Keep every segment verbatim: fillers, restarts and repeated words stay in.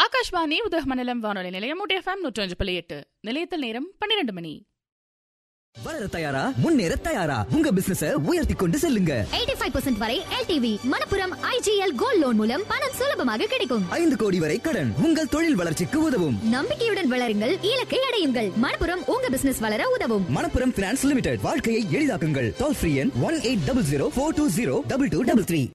ஆகாஷ்வாணி உதகமண்டலம் வானொலி நிலையம் எஃப்எம் நூற்றி ஒன்று புள்ளி எட்டு. நிலையத்தில் நேரம் பன்னிரண்டு மணி. வளர தயாரா, முன்னேற தயாரா, உங்க பிசினஸ உயர்த்தி கொண்டு செல்லுங்க. எண்பத்தி ஐந்து சதவீதம் வரை LTV Manappuram IGL gold loan மூலம் பணம் சுலபமாக கிடைக்கும். ஐந்து கோடி வரை கடன் உங்கள் தொழில் வளர்ச்சிக்கு உதவும். நம்பிக்கையுடன் வளருங்கள், இலக்கை அடையுங்கள். மணப்புரம் உங்க பிசினஸ் வளர உதவும். மணப்புரம் பினான்ஸ் லிமிடெட், வாழ்க்கையை எளிதாக்குங்கள். டோல் ஃப்ரீ எண் one eight double zero four two zero double two double three.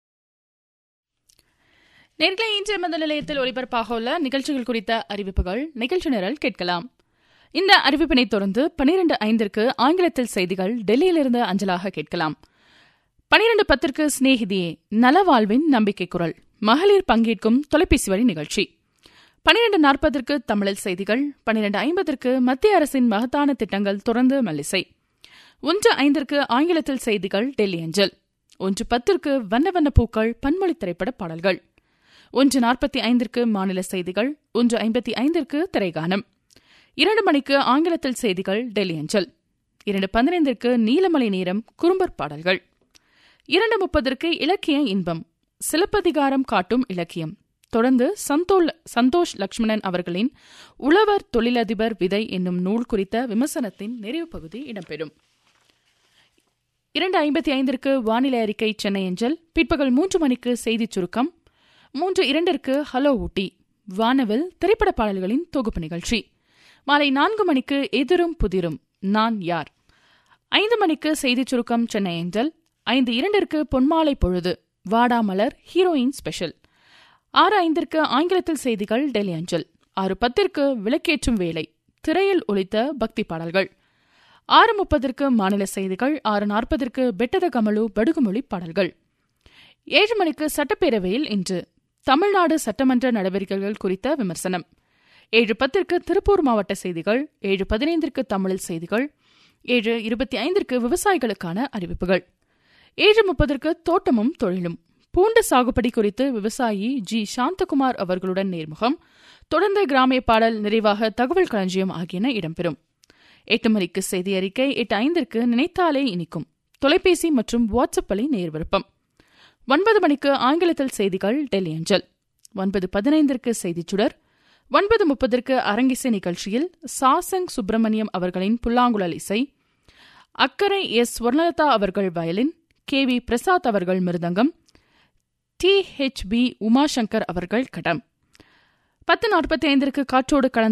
நேர்களை இன்று மத நிலையத்தில் ஒலிபரப்பாக உள்ள நிகழ்ச்சிகள் குறித்த அறிவிப்புகள் நிகழ்ச்சி நிரல் கேட்கலாம். இந்த அறிவிப்பினை தொடர்ந்து பனிரெண்டு ஐந்திற்கு ஆங்கிலத்தில் செய்திகள் டெல்லியிலிருந்து அஞ்சலாக கேட்கலாம். பனிரெண்டு பத்திற்கு சிநேகிதியே நலவாழ்வின் நம்பிக்கை குரல் மகளிர் பங்கேற்கும் தொலைபேசி வழி நிகழ்ச்சி. பனிரெண்டு நாற்பதற்கு தமிழில் செய்திகள். பனிரெண்டு ஐம்பதற்கு மத்திய அரசின் மகத்தான திட்டங்கள் தொடர்ந்து மல்லிசை. ஒன்று ஐந்திற்கு ஆங்கிலத்தில் செய்திகள் டெல்லி அஞ்சல். ஒன்று பத்திற்கு வண்ண வண்ண பூக்கள் பன்மொழி திரைப்பட பாடல்கள். ஒன்று நாற்பத்தி ஐந்திற்கு மாநில செய்திகள். ஒன்று ஐம்பத்தி ஐந்திற்கு திரைகானம். இரண்டு மணிக்கு ஆங்கிலத்தில் செய்திகள் டெல்லி அஞ்சல். இரண்டு பதினைந்திற்கு நீலமலை நேரம் குறும்பர் பாடல்கள். இரண்டு முப்பதற்கு இலக்கிய இன்பம் சிலப்பதிகாரம் காட்டும் இலக்கியம். தொடர்ந்து சந்தோஷ் லட்சுமணன் அவர்களின் உழவர் தொழிலதிபர் விதை என்னும் நூல் குறித்த விமர்சனத்தின் நிறைவு பகுதி இடம்பெறும். இரண்டு ஐம்பத்தி ஐந்திற்கு வானிலை அறிக்கை சென்னை அஞ்சல். பிற்பகல் மூன்று மணிக்கு செய்திச் சுருக்கம். மூன்று இரண்டிற்கு ஹலோ ஊட்டி வானவில் திரைப்பட பாடல்களின் தொகுப்பு நிகழ்ச்சி. மாலை நான்கு மணிக்கு எதிரும் புதிரும் நான் யார். ஐந்து மணிக்கு செய்திச் சுருக்கம் சென்னை அஞ்சல். ஐந்து இரண்டிற்கு பொன்மாலை பொழுது வாடாமலர் ஹீரோயின் ஸ்பெஷல். ஆறு ஐந்திற்கு ஆங்கிலத்தில் செய்திகள் டெல்லி அஞ்சல். ஆறு பத்திற்கு விளக்கேற்றும் வேலை திரையில் ஒலித்த பக்தி பாடல்கள். ஆறு முப்பதற்கு மாநில செய்திகள். ஆறு நாற்பதற்கு பெட்டத கமலு படுகுமொழி பாடல்கள். ஏழு மணிக்கு சட்டப்பேரவையில் இன்று தமிழ்நாடு சட்டமன்ற நடவடிக்கைகள் குறித்த விமர்சனம். ஏழு பத்திற்கு திருப்பூர் மாவட்ட செய்திகள். ஏழு பதினைந்திற்கு தமிழில் செய்திகள். ஏழு இருபத்தி ஐந்திற்கு விவசாயிகளுக்கான அறிவிப்புகள். ஏழு முப்பதற்கு தோட்டமும் தொழிலும் பூண்டு சாகுபடி குறித்து விவசாயி ஜி சாந்தகுமார் அவர்களுடன் நேர்முகம். தொடர்ந்து கிராமிய பாடல், நிறைவாக தகவல் களஞ்சியம் ஆகியன இடம்பெறும். எட்டு மணிக்கு செய்தி அறிக்கை. எட்டு ஐந்திற்கு நினைத்தாலே இனிக்கும் தொலைபேசி மற்றும் வாட்ஸ்அப் வழி நேர்விருப்பம். ஒன்பது மணிக்கு ஆங்கிலத்தில் செய்திகள் டெல்லி அஞ்சல். ஒன்பது பதினைந்திற்கு செய்திச் சுடர். ஒன்பது முப்பதற்கு அரங்கிசை நிகழ்ச்சியில் சாசங் சுப்பிரமணியம் அவர்களின் புல்லாங்குழல் இசை. அக்கரை எஸ் ஸ்வர்ணலதா அவர்கள் வயலின். கே வி பிரசாத் அவர்கள் மிருதங்கம். டி ஹெச் பி உமாசங்கர் அவர்கள் கடம். பத்து நாற்பத்தி ஐந்திற்கு காற்றோடு கலந்து